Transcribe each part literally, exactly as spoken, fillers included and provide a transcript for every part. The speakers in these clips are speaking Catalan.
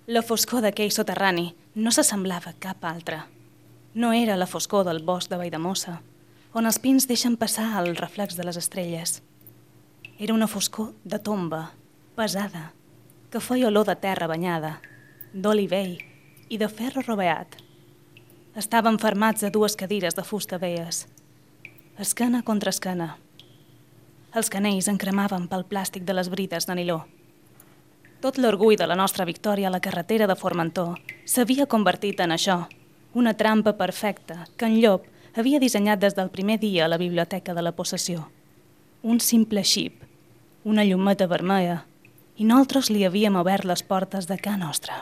La foscor d'aquell soterrani no s'assemblava a cap altra. No era la foscor del bosc de Valldemossa, on els pins deixen passar el reflex de les estrelles. Era una foscor de tomba, pesada, que feia olor de terra banyada, d'oli vell i de ferro roveat. Estaven fermats a dues cadires de fusta veies, esquena contra esquena. Els canells encremaven pel plàstic de les brides de niló. Tot l'orgull de la nostra victòria a la carretera de Formentor s'havia convertit en això, una trampa perfecta que en Llop havia dissenyat des del primer dia a la biblioteca de la possessió. Un simple xip, una llumeta vermella, i nosaltres li havíem obert les portes de ca nostra.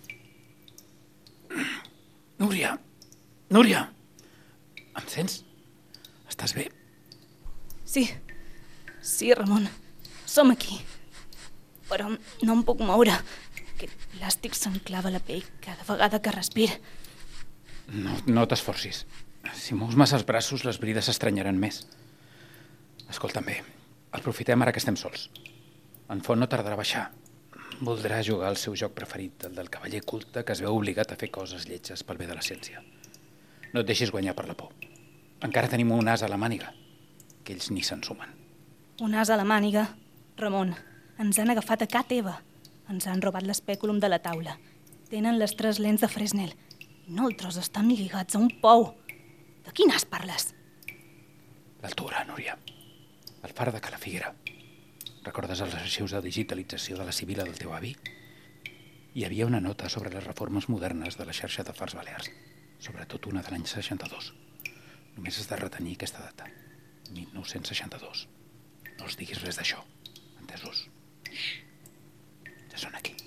Núria! Núria! Em sents? Estàs bé? Sí, sí, Ramon, som aquí. Però no em puc moure. Aquest plàstic s'enclava a la pell cada vegada que respir. No, no t'esforcis. Si mous massa els braços, les brides s'estranyaran més. Escolta'm bé, aprofitem ara que estem sols. En Font no tardarà a baixar. Voldrà jugar al seu joc preferit, el del cavaller culte que es veu obligat a fer coses lletges pel bé de la ciència. No et deixis guanyar per la por. Encara tenim un as a la màniga, que ells ni se'n sumen. Un as a la màniga? Ramon, ens han agafat a ca teva. Ens han robat l'espèculum de la taula. Tenen les tres lents de Fresnel. I nosaltres estan lligats a un pou. De quin as parles? L'altura, Núria. El far de Cala Figuera. Recordes els arxius de digitalització de la Sibila del teu avi? Hi havia una nota sobre les reformes modernes de la xarxa de fars balears, sobretot una de l'any seixanta-dos. Només has de retenir aquesta data, mil nou-cents seixanta-dos. No els diguis res d'això, entesos? Xxxt. Ja són aquí.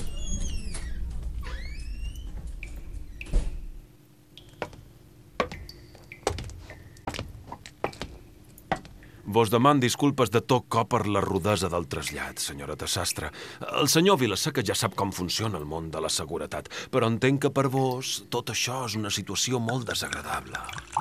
Vos deman disculpes de tot cop per la rudesa del trasllat, senyora Tassastre. El senyor Vilaseca ja sap com funciona el món de la seguretat, però entenc que per vos tot això és una situació molt desagradable.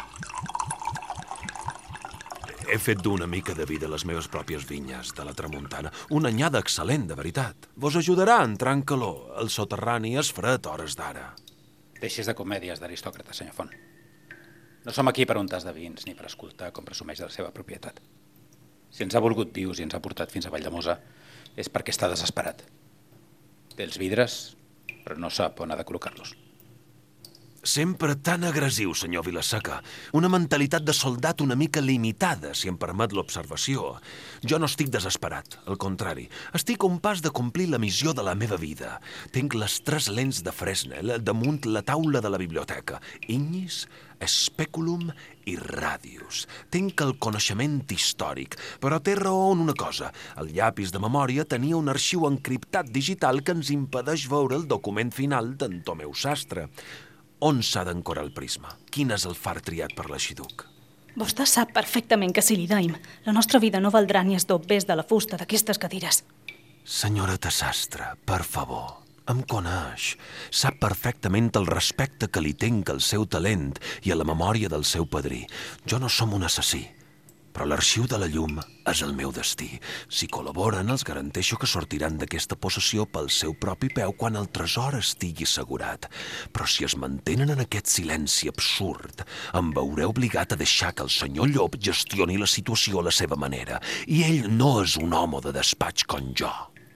He fet d'una mica de vida les meves pròpies vinyes de la tramuntana. Una anyada excel·lent, de veritat. Vos ajudarà a entrar en calor. El soterrani és fred a hores d'ara. Deixis de comèdies d'aristòcrata, senyor Font. No som aquí per un tas de vins ni per escoltar com presumeix de la seva propietat. Si ens ha volgut vius i ens ha portat fins a Valldemossa és perquè està desesperat. Té els vidres, però no sap on ha de col·locar-los. Sempre tan agressiu, senyor Vilaseca. Una mentalitat de soldat una mica limitada, si em permet l'observació. Jo no estic desesperat, al contrari. Estic a un pas de complir la missió de la meva vida. Tinc les tres lents de Fresnel damunt la taula de la biblioteca. Ignis, Speculum i Radius. Tinc el coneixement històric, però té raó en una cosa. El llapis de memòria tenia un arxiu encriptat digital que ens impedeix veure el document final d'en Tomeu Sastre. On s'ha d'ancorar el prisma? Quin és el far triat per l'arxiduc? Vostè sap perfectament que si li daim, la nostra vida no valdrà ni es dobbés de la fusta d'aquestes cadires. Senyora Tassastre, per favor, em coneix. Sap perfectament el respecte que li tinc al seu talent i a la memòria del seu padrí. Jo no som un assassí, però l'arxiu de la llum és el meu destí. Si col·laboren, els garanteixo que sortiran d'aquesta possessió pel seu propi peu quan el tresor estigui assegurat. Però si es mantenen en aquest silenci absurd, em veuré obligat a deixar que el senyor Llop gestioni la situació a la seva manera. I ell no és un home de despatx com jo.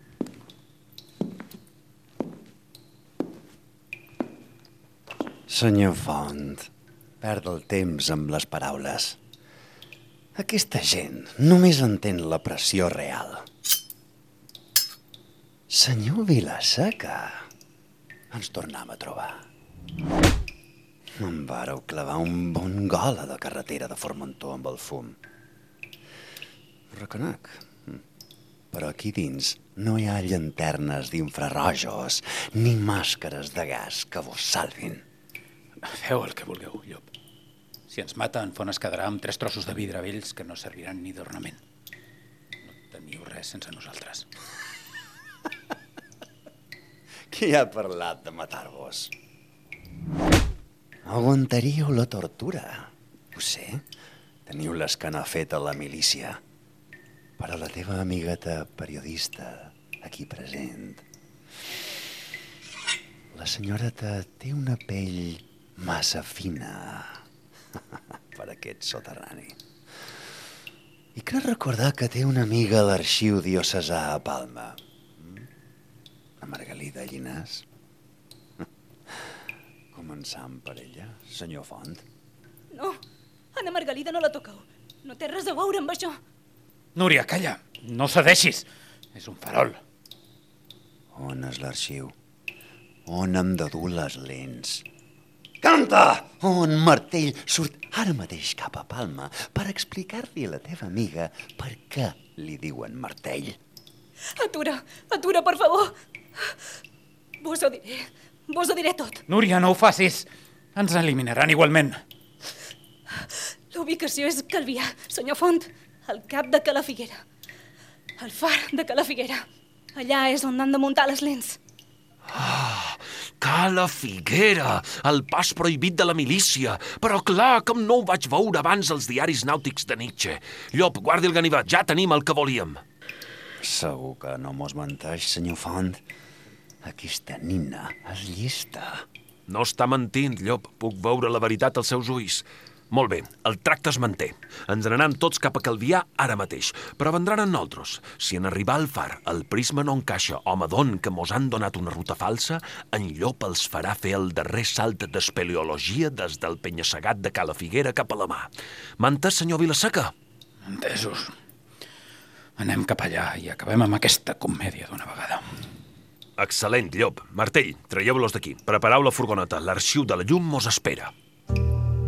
Senyor Font, perd el temps amb les paraules. Aquesta gent només entén la pressió real. Senyor Vilaseca, ens tornem a trobar. Em vàreu clavar un bon gol a la carretera de Formentor amb el fum. Ho reconec, però aquí dins no hi ha llanternes d'infrarrojos ni màscares de gas que vos salvin. Feu el que vulgueu, Llop. Si ens mata, en Font es quedarà amb tres trossos de vidre vells que no serviran ni d'ornament. No teniu res sense nosaltres. Qui ha parlat de matar-vos? Aguantaríeu la tortura. Ho sé, teniu l'escana feta a la milícia. Però la teva amigueta periodista, aquí present, La senyoreta té una pell massa fina per aquest soterrani. I crec recordar que té una amiga a l'arxiu diocesà a Palma. La Margalida Llinàs. Començant per ella, senyor Font. No, Anna Margalida no la toqueu. No té res a veure amb això. Núria, calla, no cedeixis. És un farol. On és l'arxiu? On hem de dur les lents? Canta! On Martell surt ara mateix cap a Palma per explicar-li a la teva amiga per què li diuen Martell. Atura, atura, per favor. Vos ho diré, vos ho diré tot. Núria, no ho facis. Ens eliminaran igualment. La ubicació és Calvià, senyor Font, al cap de Cala Figuera. El far de Cala Figuera. Allà és on han de muntar les lents. Ah, Cala Figuera, el pas prohibit de la milícia. Però clar, com no ho vaig veure abans als diaris nàutics de Nietzsche. Llop, guardi el ganivet, ja tenim el que volíem. Segur que no mos menteix, senyor Font. Aquesta nina és llista. No està mentint, Llop. Puc veure la veritat als seus ulls. Molt bé, el tracte es manté. Ens n'anem tots cap a Calvià ara mateix, però vendran en nosaltres. Si en arribar al far el prisma no encaixa o m'adon que mos han donat una ruta falsa, en Llop els farà fer el darrer salt d'espeleologia des del penya-segat de Cala Figuera cap a la mà. M'ha entès, senyor Vilaseca? Entesos. Anem cap allà i acabem amb aquesta comèdia d'una vegada. Excel·lent, Llop. Martell, traieu-los d'aquí. Prepareu la furgoneta. L'arxiu de la llum mos espera.